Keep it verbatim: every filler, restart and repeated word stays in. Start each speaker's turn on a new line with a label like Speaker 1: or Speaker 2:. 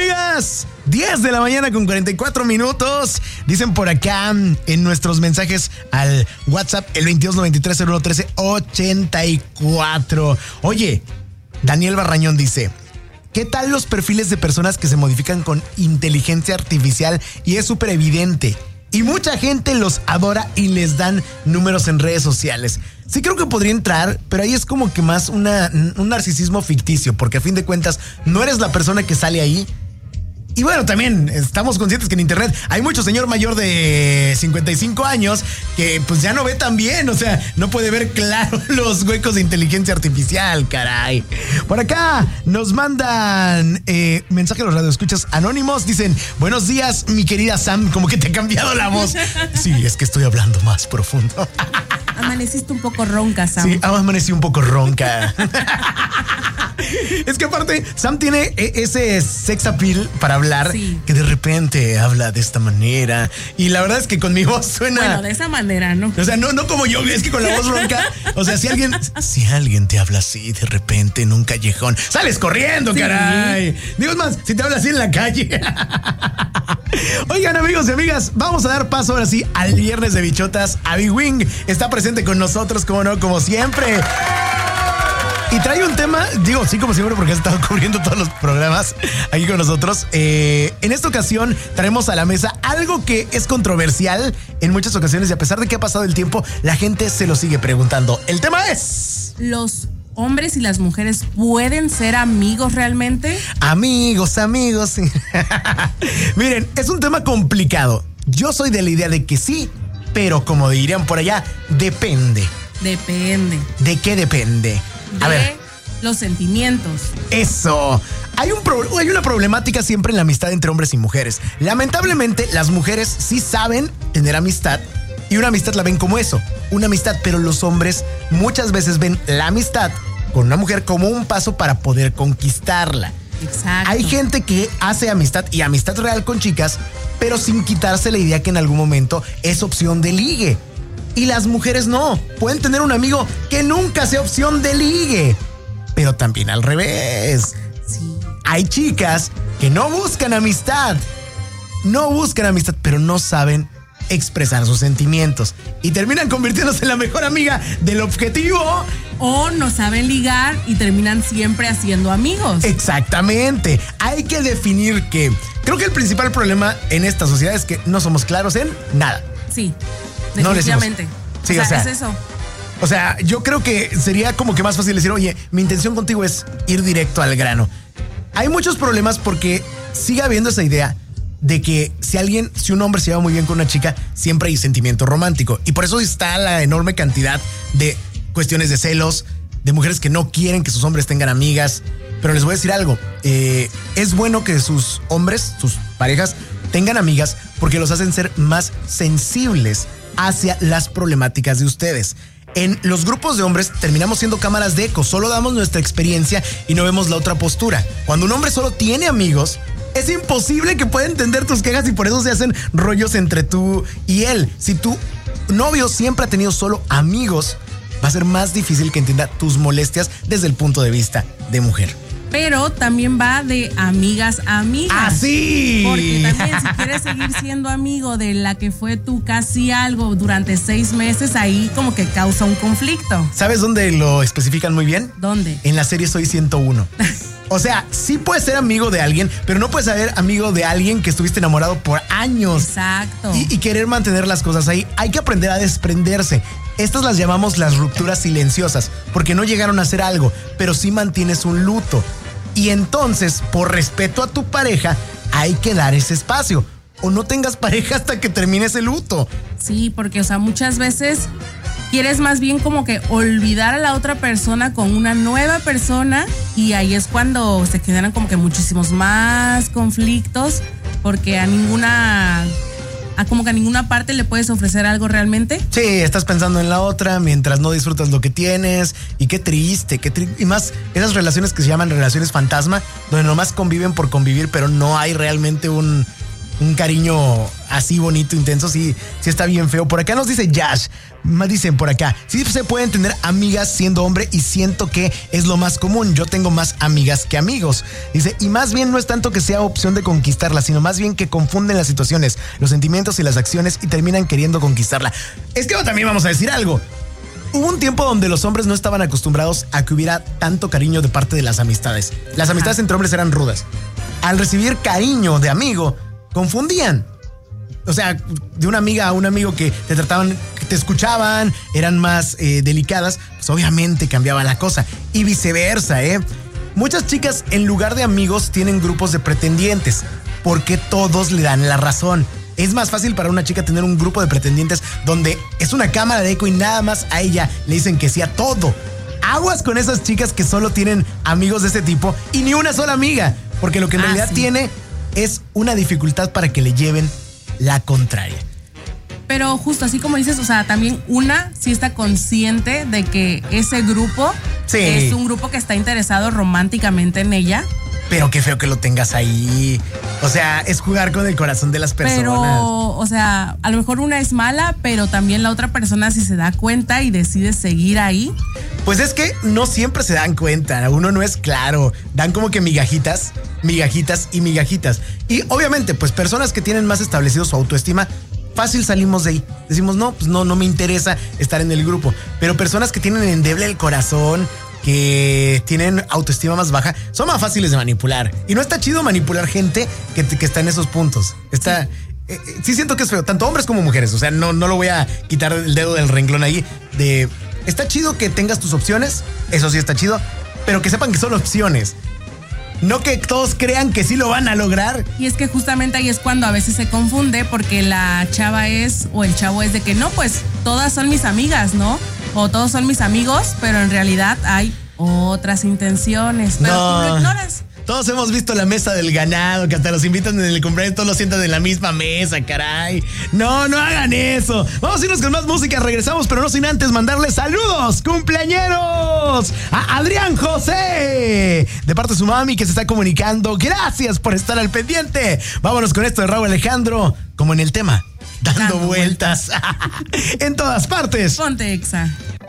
Speaker 1: amigas. diez de la mañana con cuarenta y cuatro minutos. Dicen por acá en nuestros mensajes al WhatsApp el veintidós noventa y tres cero uno trece ochenta y cuatro. Oye, Daniel Barrañón dice: ¿qué tal los perfiles de personas que se modifican con inteligencia artificial y es súper evidente? Y mucha gente los adora y les dan números en redes sociales. Sí creo que podría entrar, pero ahí es como que más una, un narcisismo ficticio, porque a fin de cuentas no eres la persona que sale ahí. Y bueno, también estamos conscientes que en internet hay mucho señor mayor de cincuenta y cinco años que pues ya no ve tan bien, o sea, no puede ver claro los huecos de inteligencia artificial, caray. Por acá nos mandan eh, mensaje a los radioescuchas anónimos, dicen: buenos días, mi querida Sam, como que te ha cambiado la voz. Sí, es que estoy hablando más profundo.
Speaker 2: Amaneciste un poco ronca, Sam.
Speaker 1: Sí, amanecí un poco ronca. Es que aparte, Sam tiene ese sex appeal para hablar, sí, que de repente habla de esta manera. Y la verdad es que con mi voz suena...
Speaker 2: Bueno, de esa manera, ¿no?
Speaker 1: O sea, no, no como yo, es que con la voz ronca. O sea, si alguien, si alguien te habla así de repente en un callejón, sales corriendo, sí, caray. Digo, es más, si te habla así en la calle. Oigan, amigos y amigas, vamos a dar paso ahora sí al viernes de bichotas. Abby Wing está presente con nosotros, como no, como siempre. Y trae un tema, digo, sí, como siempre, porque has estado cubriendo todos los programas aquí con nosotros. Eh, en esta ocasión traemos a la mesa algo que es controversial en muchas ocasiones y a pesar de que ha pasado el tiempo, la gente se lo sigue preguntando. El tema es...
Speaker 2: ¿los hombres y las mujeres pueden ser amigos realmente?
Speaker 1: Amigos, amigos. Miren, es un tema complicado. Yo soy de la idea de que sí, pero como dirían por allá, depende.
Speaker 2: Depende.
Speaker 1: ¿De qué depende?
Speaker 2: A de ver. Los sentimientos.
Speaker 1: Eso. Hay, un pro, hay una problemática siempre en la amistad entre hombres y mujeres. Lamentablemente, las mujeres sí saben tener amistad y una amistad la ven como eso, una amistad, pero los hombres muchas veces ven la amistad con una mujer como un paso para poder conquistarla.
Speaker 2: Exacto.
Speaker 1: Hay gente que hace amistad y amistad real con chicas, pero sin quitarse la idea que en algún momento es opción de ligue. Y las mujeres no, pueden tener un amigo que nunca sea opción de ligue, pero también al revés.
Speaker 2: Sí.
Speaker 1: Hay chicas que no buscan amistad, no buscan amistad, pero no saben expresar sus sentimientos y terminan convirtiéndose en la mejor amiga del objetivo.
Speaker 2: O no saben ligar y terminan siempre haciendo amigos.
Speaker 1: Exactamente. Hay que definir que creo que el principal problema en esta sociedad es que no somos claros en nada.
Speaker 2: Sí. Definitivamente.
Speaker 1: No sí,
Speaker 2: o, sea,
Speaker 1: o sea,
Speaker 2: es eso.
Speaker 1: O sea, yo creo que sería como que más fácil decir: oye, mi intención contigo es ir directo al grano. Hay muchos problemas porque sigue habiendo esa idea de que si alguien, si un hombre se lleva muy bien con una chica, siempre hay sentimiento romántico. Y por eso está la enorme cantidad de cuestiones de celos, de mujeres que no quieren que sus hombres tengan amigas. Pero les voy a decir algo, eh, es bueno que sus hombres, sus parejas, tengan amigas porque los hacen ser más sensibles hacia las problemáticas de ustedes. En los grupos de hombres terminamos siendo cámaras de eco, solo damos nuestra experiencia y no vemos la otra postura. Cuando un hombre solo tiene amigos, es imposible que pueda entender tus quejas y por eso se hacen rollos entre tú y él. Si tu novio siempre ha tenido solo amigos, va a ser más difícil que entienda tus molestias desde el punto de vista de mujer.
Speaker 2: Pero también va de amigas a amigas.
Speaker 1: ¡Ah, sí!
Speaker 2: Porque también si quieres seguir siendo amigo de la que fue tu casi algo durante seis meses, ahí como que causa un conflicto.
Speaker 1: ¿Sabes dónde lo especifican muy bien?
Speaker 2: ¿Dónde?
Speaker 1: En la serie Soy ciento uno. O sea, sí puedes ser amigo de alguien, pero no puedes ser amigo de alguien que estuviste enamorado por años.
Speaker 2: Exacto.
Speaker 1: Y, y querer mantener las cosas ahí. Hay que aprender a desprenderse. Estas las llamamos las rupturas silenciosas, porque no llegaron a hacer algo, pero sí mantienes un luto. Y entonces, por respeto a tu pareja, hay que dar ese espacio. O no tengas pareja hasta que termine ese luto.
Speaker 2: Sí, porque, o sea, muchas veces quieres más bien como que olvidar a la otra persona con una nueva persona y ahí es cuando se generan como que muchísimos más conflictos porque a ninguna... a como que a ninguna parte le puedes ofrecer algo realmente.
Speaker 1: Sí, estás pensando en la otra mientras no disfrutas lo que tienes. Y qué triste, qué triste. Y más esas relaciones que se llaman relaciones fantasma, donde nomás conviven por convivir, pero no hay realmente un, un cariño así bonito, intenso, sí, sí está bien feo. Por acá nos dice Yash, más dicen por acá, sí se pueden tener amigas siendo hombre y siento que es lo más común. Yo tengo más amigas que amigos. Dice, y más bien no es tanto que sea opción de conquistarla, sino más bien que confunden las situaciones, los sentimientos y las acciones y terminan queriendo conquistarla. Es que también vamos a decir algo. Hubo un tiempo donde los hombres no estaban acostumbrados a que hubiera tanto cariño de parte de las amistades. Las amistades entre hombres eran rudas. Al recibir cariño de amigo, confundían. O sea, de una amiga a un amigo que te trataban, que te escuchaban, eran más eh, delicadas, pues obviamente cambiaba la cosa. Y viceversa, ¿eh? Muchas chicas, en lugar de amigos, tienen grupos de pretendientes, porque todos le dan la razón. Es más fácil para una chica tener un grupo de pretendientes donde es una cámara de eco y nada más a ella le dicen que sí a todo. Aguas con esas chicas que solo tienen amigos de este tipo y ni una sola amiga, porque lo que en ah, realidad sí. tiene es una dificultad para que le lleven la contraria.
Speaker 2: Pero justo así como dices, o sea, también una sí está consciente de que ese grupo sí. es un grupo que está interesado románticamente en ella.
Speaker 1: Pero qué feo que lo tengas ahí. O sea, es jugar con el corazón de las personas.
Speaker 2: Pero, o sea, a lo mejor una es mala, pero también la otra persona si se da cuenta y decide seguir ahí.
Speaker 1: Pues es que no siempre se dan cuenta, uno no es claro. Dan como que migajitas, migajitas y migajitas. Y obviamente, pues personas que tienen más establecido su autoestima, fácil salimos de ahí. Decimos, no, pues no, no me interesa estar en el grupo. Pero personas que tienen endeble el corazón, que tienen autoestima más baja, son más fáciles de manipular. Y no está chido manipular gente que, que está en esos puntos. Está, sí. Eh, sí siento que es feo, tanto hombres como mujeres. O sea, no, no lo voy a quitar el dedo del renglón ahí. De, está chido que tengas tus opciones, eso sí está chido, pero que sepan que son opciones. No que todos crean que sí lo van a lograr.
Speaker 2: Y es que justamente ahí es cuando a veces se confunde, porque la chava es, o el chavo es de que no, pues todas son mis amigas, ¿no? O todos son mis amigos, pero en realidad hay otras intenciones. Pero no, tú lo ignoras.
Speaker 1: Todos hemos visto la mesa del ganado, que hasta los invitan en el cumpleaños, todos los sientan en la misma mesa, caray. No, no hagan eso. Vamos a irnos con más música, regresamos, pero no sin antes mandarles saludos, cumpleañeros, a Adrián José, de parte de su mami que se está comunicando. Gracias por estar al pendiente. Vámonos con esto de Raúl Alejandro, como en el tema, dando, dando vueltas. vueltas. En todas partes.
Speaker 2: Ponte Exa.